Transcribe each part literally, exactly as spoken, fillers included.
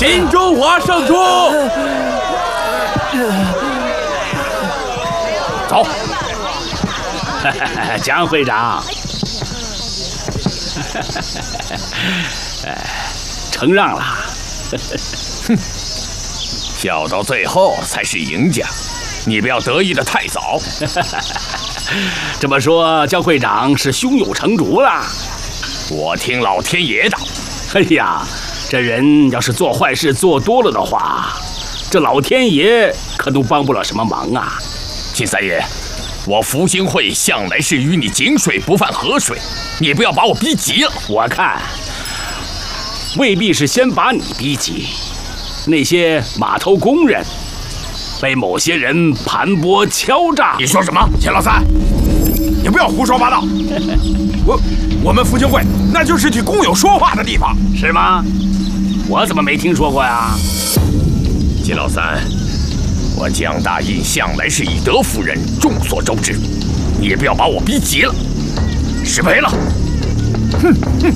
新中华胜出！走，江会长，承让了。 哼，笑到最后才是赢家，你不要得意的太早。 这么说，江会长是胸有成竹了。 我听老天爷的。 哎呀，这人要是做坏事做多了的话，这老天爷可都帮不了什么忙啊。 金三爷，我福星会向来是与你井水不犯河水，你不要把我逼急了。 我看未必是先把你逼急，那些码头工人被某些人盘剥敲诈。 你说什么，钱老三？你不要胡说八道！我我们福星会那就是替工友说话的地方， 是吗？我怎么没听说过呀？ 金老三，我江大印向来是以德服人，众所周知，你也不要把我逼急了。失陪了。哼哼。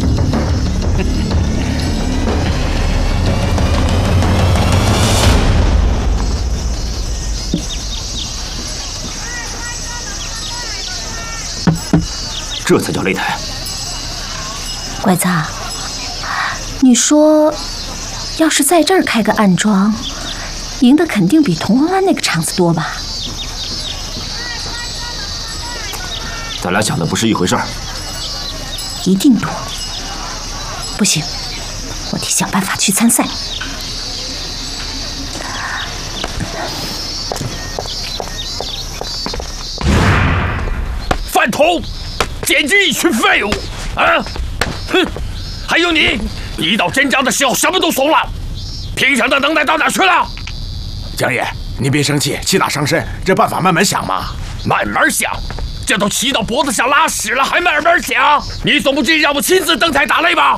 这才叫擂台。 拐子，你说，要是在这儿开个暗桩，赢的肯定比铜锣湾那个场子多吧？ 咱俩想的不是一回事儿。 一定多。不行，我得想办法去参赛。 饭桶！简直一群废物！啊，哼！还有你，一到真章的时候什么都怂了，平常的能耐到哪去了？ 江爷，你别生气，气大伤身，这办法慢慢想嘛。 慢慢想，这都骑到脖子上拉屎了，还慢慢想？你总不至于让我亲自登台打擂吧？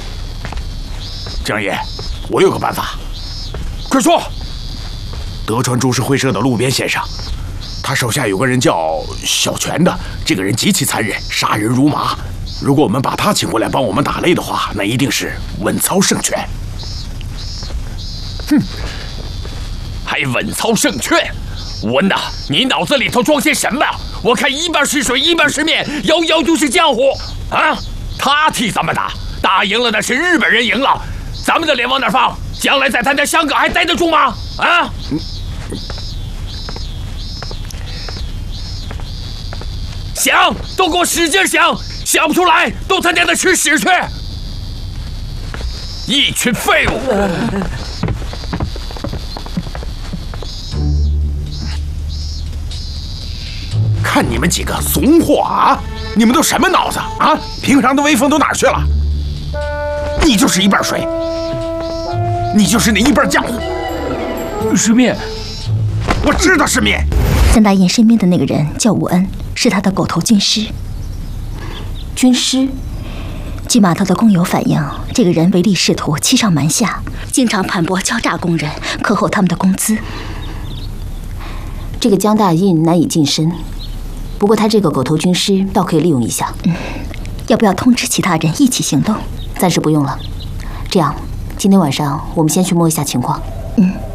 江爷，我有个办法， 快说！ 德川株式会社的路边先生。他手下有个人叫小泉的，这个人极其残忍，杀人如麻。如果我们把他请过来帮我们打擂的话，那一定是稳操胜券。 哼，还稳操胜券？文呐，你脑子里头装些什么？我看一半是水，一半是面，摇摇就是浆糊啊！他替咱们打，打赢了那是日本人赢了，咱们的脸往哪放？将来在他那香港还待得住吗？啊！嗯想，都给我使劲想，想不出来都他娘的吃屎去！一群废物！ 看你们几个怂货啊！你们都什么脑子啊？平常的威风都哪儿去了？你就是一半水，你就是那一半浆糊。 是面， 我知道是面。 江大印身边的那个人叫吴恩，是他的狗头军师。军师，据码头的工友反映，这个人唯利是图，欺上瞒下，经常盘剥敲诈工人，克扣他们的工资。这个江大印难以近身，不过他这个狗头军师倒可以利用一下。嗯，要不要通知其他人一起行动？暂时不用了。这样，今天晚上我们先去摸一下情况。嗯。